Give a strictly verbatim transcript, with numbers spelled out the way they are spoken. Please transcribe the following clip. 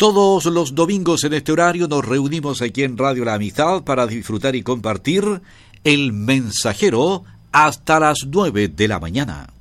Todos los domingos en este horario nos reunimos aquí en Radio La Amistad para disfrutar y compartir El Mensajero hasta las nueve de la mañana.